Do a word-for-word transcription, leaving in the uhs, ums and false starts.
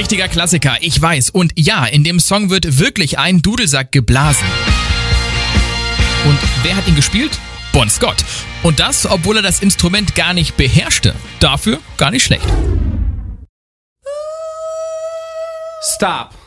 Richtiger Klassiker, ich weiß. Und ja, in dem Song wird wirklich ein Dudelsack geblasen. Und wer hat ihn gespielt? Bon Scott. Und das, obwohl er das Instrument gar nicht beherrschte. Dafür gar nicht schlecht. Stop.